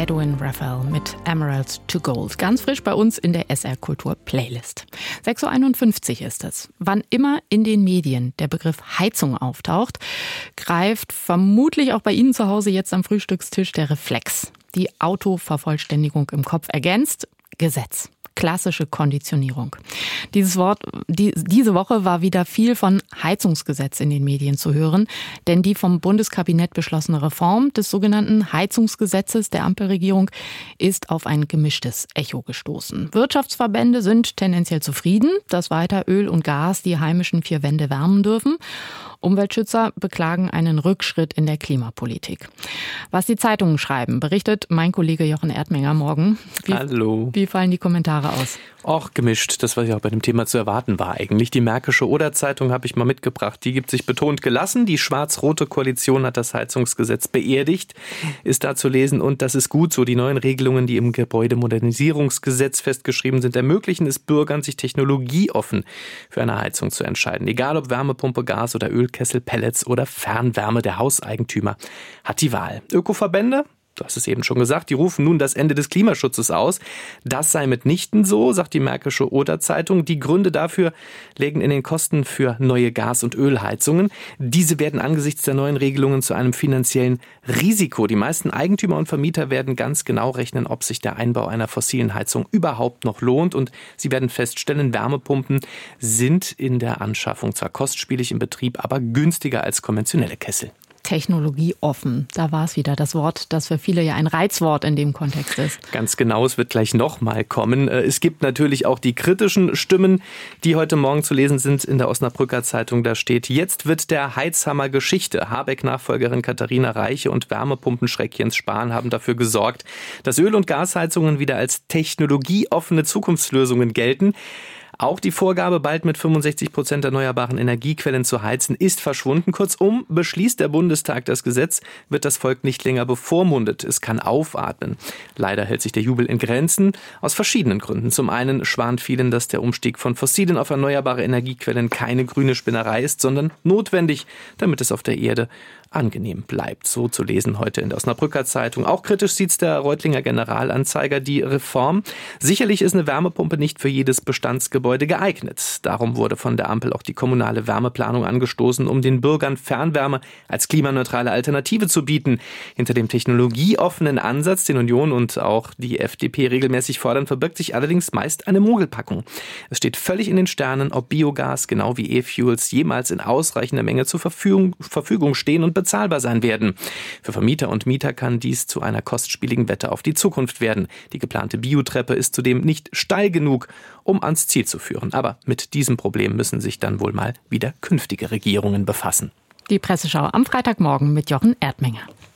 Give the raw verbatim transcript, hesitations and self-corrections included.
Edwin Raphael mit Emerald to Gold. Ganz frisch bei uns in der S R Kultur Playlist. sechs Uhr einundfünfzig ist es. Wann immer in den Medien der Begriff Heizung auftaucht, greift vermutlich auch bei Ihnen zu Hause jetzt am Frühstückstisch der Reflex. Die Autovervollständigung im Kopf ergänzt: Gesetz. Klassische Konditionierung. Dieses Wort, die, diese Woche war wieder viel von Heizungsgesetz in den Medien zu hören, denn die vom Bundeskabinett beschlossene Reform des sogenannten Heizungsgesetzes der Ampelregierung ist auf ein gemischtes Echo gestoßen. Wirtschaftsverbände sind tendenziell zufrieden, dass weiter Öl und Gas die heimischen vier Wände wärmen dürfen. Umweltschützer beklagen einen Rückschritt in der Klimapolitik. Was die Zeitungen schreiben, berichtet mein Kollege Jochen Erdmenger morgen. Wie, Hallo. Wie fallen die Kommentare aus? Auch gemischt, das was ja auch bei dem Thema zu erwarten war eigentlich. Die Märkische Oder-Zeitung habe ich mal mitgebracht. Die gibt sich betont gelassen. Die schwarz-rote Koalition hat das Heizungsgesetz beerdigt, ist da zu lesen. Und das ist gut so. Die neuen Regelungen, die im Gebäudemodernisierungsgesetz festgeschrieben sind, ermöglichen es Bürgern, sich technologieoffen für eine Heizung zu entscheiden. Egal ob Wärmepumpe, Gas oder Ölkessel, Pellets oder Fernwärme, der Hauseigentümer hat die Wahl. Ökoverbände? Du hast es eben schon gesagt, die rufen nun das Ende des Klimaschutzes aus. Das sei mitnichten so, sagt die Märkische Oder-Zeitung. Die Gründe dafür liegen in den Kosten für neue Gas- und Ölheizungen. Diese werden angesichts der neuen Regelungen zu einem finanziellen Risiko. Die meisten Eigentümer und Vermieter werden ganz genau rechnen, ob sich der Einbau einer fossilen Heizung überhaupt noch lohnt. Und sie werden feststellen, Wärmepumpen sind in der Anschaffung zwar kostspielig im Betrieb, aber günstiger als konventionelle Kessel. Technologieoffen. Da war es wieder, das Wort, das für viele ja ein Reizwort in dem Kontext ist. Ganz genau, es wird gleich nochmal kommen. Es gibt natürlich auch die kritischen Stimmen, die heute Morgen zu lesen sind in der Osnabrücker Zeitung. Da steht: Jetzt wird der Heizhammer Geschichte. Habeck-Nachfolgerin Katharina Reiche und Wärmepumpenschreck Jens Spahn haben dafür gesorgt, dass Öl- und Gasheizungen wieder als technologieoffene Zukunftslösungen gelten. Auch die Vorgabe, bald mit fünfundsechzig Prozent erneuerbaren Energiequellen zu heizen, ist verschwunden. Kurzum, beschließt der Bundestag das Gesetz, wird das Volk nicht länger bevormundet. Es kann aufatmen. Leider hält sich der Jubel in Grenzen, aus verschiedenen Gründen. Zum einen schwant vielen, dass der Umstieg von fossilen auf erneuerbare Energiequellen keine grüne Spinnerei ist, sondern notwendig, damit es auf der Erde angenehm bleibt. So zu lesen heute in der Osnabrücker Zeitung. Auch kritisch sieht's der Reutlinger Generalanzeiger, die Reform. Sicherlich ist eine Wärmepumpe nicht für jedes Bestandsgebäude geeignet. Darum wurde von der Ampel auch die kommunale Wärmeplanung angestoßen, um den Bürgern Fernwärme als klimaneutrale Alternative zu bieten. Hinter dem technologieoffenen Ansatz, den Union und auch die F D P regelmäßig fordern, verbirgt sich allerdings meist eine Mogelpackung. Es steht völlig in den Sternen, ob Biogas genau wie E-Fuels jemals in ausreichender Menge zur Verfügung, Verfügung stehen und bezahlbar sein werden. Für Vermieter und Mieter kann dies zu einer kostspieligen Wette auf die Zukunft werden. Die geplante Biotreppe ist zudem nicht steil genug, um ans Ziel zu führen. Aber mit diesem Problem müssen sich dann wohl mal wieder künftige Regierungen befassen. Die Presseschau am Freitagmorgen mit Jochen Erdmenger.